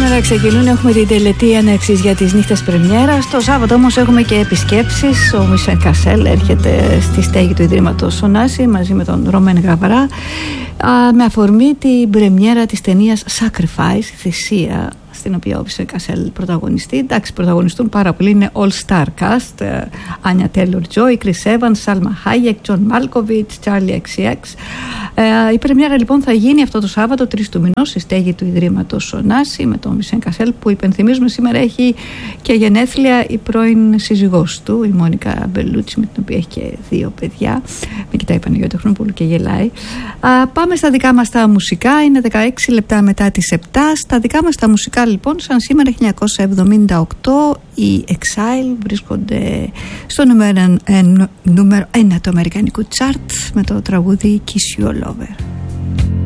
σήμερα ξεκινούν, έχουμε την τελετή έναρξης για τις νύχτες πρεμιέρας. Το Σάββατο όμως έχουμε και επισκέψεις. Ο Μισελ Κασέλ έρχεται στη στέγη του Ιδρύματος Ωνάση μαζί με τον Ρωμέν Γαβρά με αφορμή την πρεμιέρα της ταινίας Sacrifice, θυσία, στην οποία ο Μισελ Κασέλ πρωταγωνιστεί. Εντάξει, πρωταγωνιστούν πάρα πολλοί, είναι all star cast. Άνια Τέιλορ Τζόι, Κρις Έβανς, Σάλμα Χάγεκ, Τζον Μάλκοβιτς, Τσάρλι XCX. Η πρεμιέρα λοιπόν θα γίνει αυτό το Σάββατο 3 του μηνός στη στέγη του Ιδρύματος Ωνάση με τον Μισελ Κασέλ, που υπενθυμίζουμε σήμερα έχει και γενέθλια η πρώην σύζυγός του, η Μόνικα Μπελούτσι, με την οποία έχει και 2 παιδιά. Με κοιτάει η Παναγιώτη Χρονοπούλου και γελάει. Πάμε στα δικά μας τα μουσικά. Είναι 16 λεπτά μετά τις 7. Στα δικά μας τα μουσικά λοιπόν, σαν σήμερα 1978, οι Exile βρίσκονται στο νούμερο 1 του αμερικανικού τσάρτ με το τραγούδι Kiss You All Over.